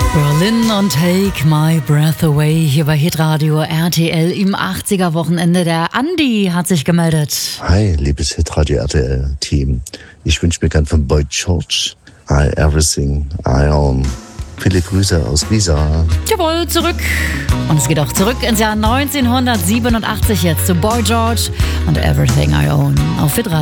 Berlin und Take My Breath Away hier bei Hitradio RTL im 80er-Wochenende. Der Andi hat sich gemeldet. Hi, liebes Hitradio RTL-Team. Ich wünsche mir gern von Boy George I Everything I Own. Viele Grüße aus Riesa. Jawohl, zurück. Und es geht auch zurück ins Jahr 1987 jetzt zu Boy George und Everything I Own auf Hitradio.